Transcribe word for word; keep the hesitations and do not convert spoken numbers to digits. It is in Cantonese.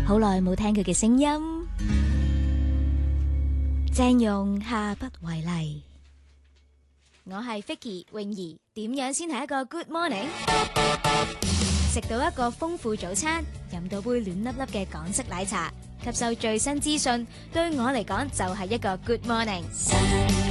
好耐冇聽佢嘅聲音。鄭融下不為例。我係 Vicky 泳兒，點樣先係一個 Good Morning？ 食到一個豐富早餐，飲到杯暖粒粒嘅港式奶茶，吸收最新資訊，對我嚟講就係一個 Good Morning。